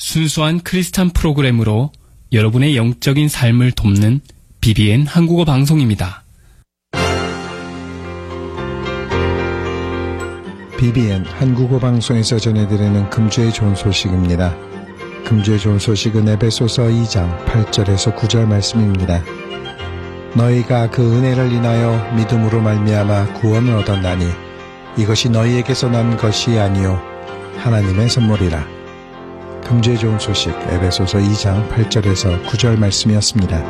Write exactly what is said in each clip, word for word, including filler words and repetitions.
순수한 크리스찬 프로그램으로 여러분의 영적인 삶을 돕는 비비엔 한국어 방송입니다. 비비엔 한국어 방송에서 전해드리는 금주의 좋은 소식입니다. 금주의 좋은 소식은 에베소서 이 장 팔 절에서 구 절 말씀입니다. 너희가 그 은혜를 인하여 믿음으로 말미암아 구원을 얻었나니 이것이 너희에게서 난 것이 아니요 하나님의 선물이라. 금주의 좋은 소식 에베소서 이 장 팔 절에서 구 절 말씀이었습니다.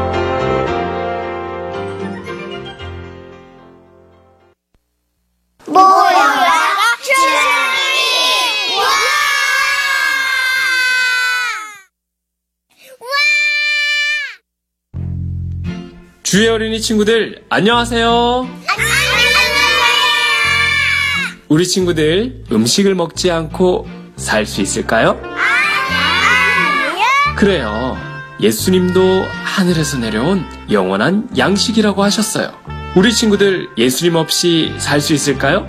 모여라 주님! 와! 주의 어린이 친구들, 안녕하세요. 우리 친구들 음식을 먹지 않고 살 수 있을까요? 그래요. 예수님도 하늘에서 내려온 영원한 양식이라고 하셨어요. 우리 친구들 예수님 없이 살 수 있을까요?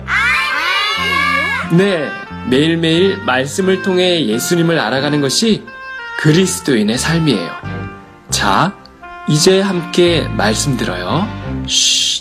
네, 매일매일 말씀을 통해 예수님을 알아가는 것이 그리스도인의 삶이에요. 자, 이제 함께 말씀 들어요. 쉿.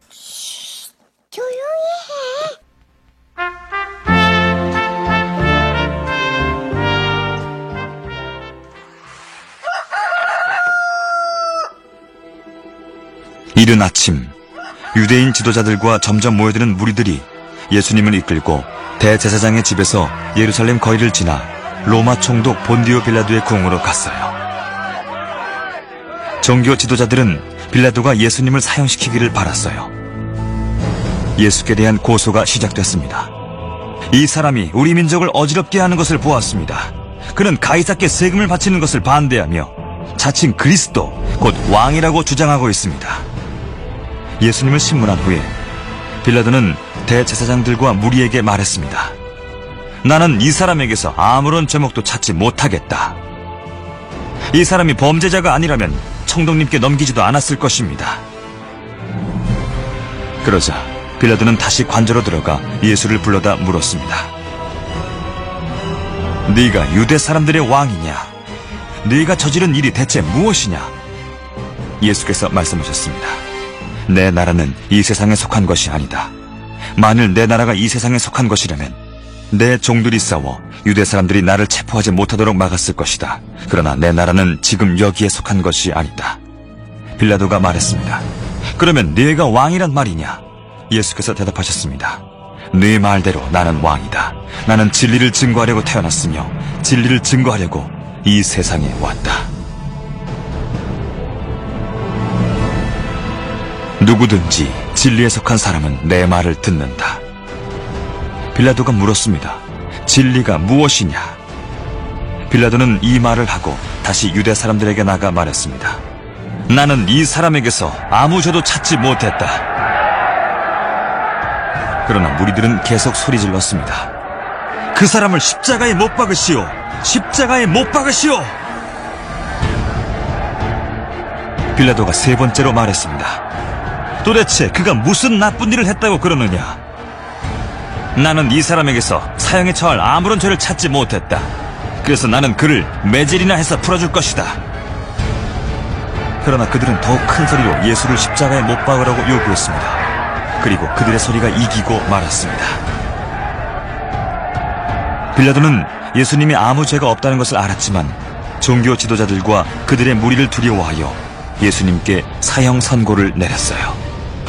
이른 아침, 유대인 지도자들과 점점 모여드는 무리들이 예수님을 이끌고 대제사장의 집에서 예루살렘 거리를 지나 로마 총독 본디오 빌라도의 궁으로 갔어요. 종교 지도자들은 빌라도가 예수님을 사형시키기를 바랐어요. 예수께 대한 고소가 시작됐습니다. 이 사람이 우리 민족을 어지럽게 하는 것을 보았습니다. 그는 가이사께 세금을 바치는 것을 반대하며 자칭 그리스도, 곧 왕이라고 주장하고 있습니다. 예수님을 신문한 후에 빌라도는 대제사장들과 무리에게 말했습니다. 나는 이 사람에게서 아무런 죄목도 찾지 못하겠다. 이 사람이 범죄자가 아니라면 총독님께 넘기지도 않았을 것입니다. 그러자 빌라도는 다시 관저로 들어가 예수를 불러다 물었습니다. 네가 유대 사람들의 왕이냐? 네가 저지른 일이 대체 무엇이냐? 예수께서 말씀하셨습니다. 내 나라는 이 세상에 속한 것이 아니다. 만일 내 나라가 이 세상에 속한 것이라면 내 종들이 싸워 유대 사람들이 나를 체포하지 못하도록 막았을 것이다. 그러나 내 나라는 지금 여기에 속한 것이 아니다. 빌라도가 말했습니다. 그러면 네가 왕이란 말이냐? 예수께서 대답하셨습니다. 네 말대로 나는 왕이다. 나는 진리를 증거하려고 태어났으며 진리를 증거하려고 이 세상에 왔다. 누구든지 진리에 속한 사람은 내 말을 듣는다. 빌라도가 물었습니다. 진리가 무엇이냐? 빌라도는 이 말을 하고 다시 유대 사람들에게 나가 말했습니다. 나는 이 사람에게서 아무 죄도 찾지 못했다. 그러나 무리들은 계속 소리질렀습니다. 그 사람을 십자가에 못 박으시오! 십자가에 못 박으시오! 빌라도가 세 번째로 말했습니다. 도대체 그가 무슨 나쁜 일을 했다고 그러느냐? 나는 이 사람에게서 사형에 처할 아무런 죄를 찾지 못했다. 그래서 나는 그를 매질이나 해서 풀어줄 것이다. 그러나 그들은 더욱 큰 소리로 예수를 십자가에 못 박으라고 요구했습니다. 그리고 그들의 소리가 이기고 말았습니다. 빌라도는 예수님이 아무 죄가 없다는 것을 알았지만 종교 지도자들과 그들의 무리를 두려워하여 예수님께 사형 선고를 내렸어요.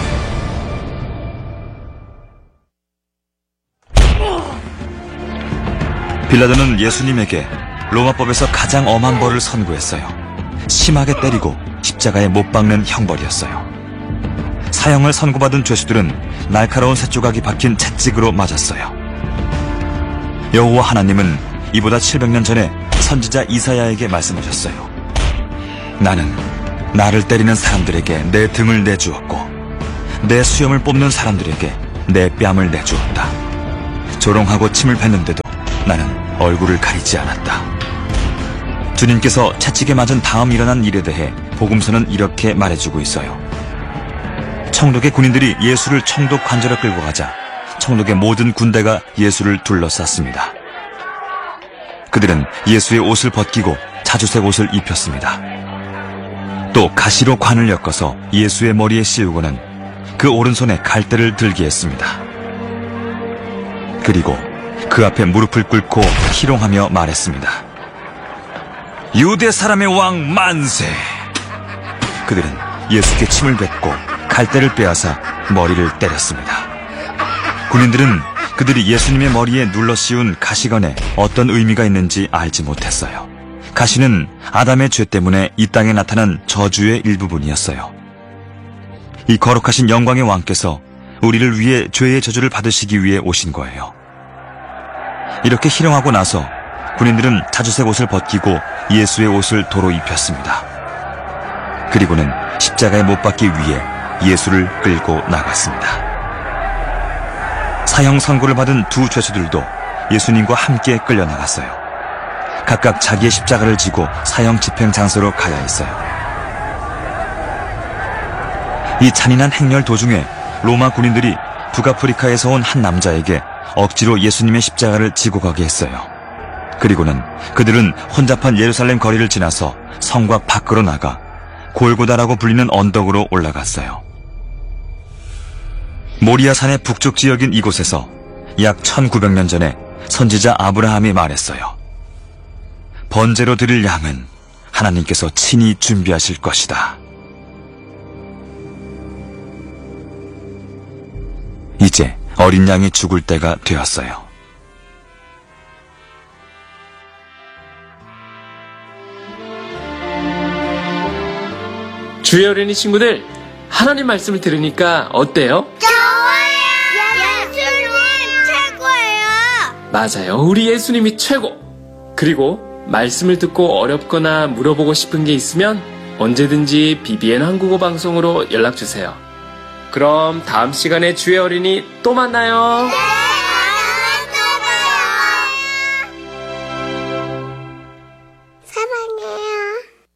빌라도는 예수님에게 로마법에서 가장 엄한 벌을 선고했어요. 심하게 때리고 십자가에 못 박는 형벌이었어요. 사형을 선고받은 죄수들은 날카로운 쇳조각이 박힌 채찍으로 맞았어요. 여호와 하나님은 이보다 칠백 년 전에 선지자 이사야에게 말씀하셨어요. 나는 나를 때리는 사람들에게 내 등을 내주었고 내 수염을 뽑는 사람들에게 내 뺨을 내주었다. 조롱하고 침을 뱉는데도 나는 얼굴을 가리지 않았다. 주님께서 채찍에 맞은 다음 일어난 일에 대해 복음서는 이렇게 말해주고 있어요. 청독의 군인들이 예수를 청독 관저로 끌고 가자 청독의 모든 군대가 예수를 둘러쌌습니다. 그들은 예수의 옷을 벗기고 자주색 옷을 입혔습니다. 또 가시로 관을 엮어서 예수의 머리에 씌우고는 그 오른손에 갈대를 들게 했습니다. 그리고 그 앞에 무릎을 꿇고 희롱하며 말했습니다. 유대 사람의 왕 만세! 그들은 예수께 침을 뱉고 갈대를 빼앗아 머리를 때렸습니다. 군인들은 그들이 예수님의 머리에 눌러 씌운 가시건에 어떤 의미가 있는지 알지 못했어요. 가시는 아담의 죄 때문에 이 땅에 나타난 저주의 일부분이었어요. 이 거룩하신 영광의 왕께서 우리를 위해 죄의 저주를 받으시기 위해 오신 거예요. 이렇게 희롱하고 나서 군인들은 자주색 옷을 벗기고 예수의 옷을 도로 입혔습니다. 그리고는 십자가에 못 박기 위해 예수를 끌고 나갔습니다. 사형 선고를 받은 두 죄수들도 예수님과 함께 끌려나갔어요. 각각 자기의 십자가를 지고 사형 집행 장소로 가야 했어요. 이 잔인한 행렬 도중에 로마 군인들이 북아프리카에서 온 한 남자에게 억지로 예수님의 십자가를 지고 가게 했어요. 그리고는 그들은 혼잡한 예루살렘 거리를 지나서 성곽 밖으로 나가 골고다라고 불리는 언덕으로 올라갔어요. 모리아 산의 북쪽 지역인 이곳에서 약 천구백 년 전에 선지자 아브라함이 말했어요. 번제로 드릴 양은 하나님께서 친히 준비하실 것이다. 이제 어린 양이 죽을 때가 되었어요. 주의 어린이 친구들, 하나님 말씀을 들으니까 어때요? 좋아요! 예수님 최고예요! 맞아요. 우리 예수님이 최고! 그리고 말씀을 듣고 어렵거나 물어보고 싶은 게 있으면 언제든지 비비엔 한국어 방송으로 연락주세요. 그럼 다음 시간에 주의 어린이 또 만나요.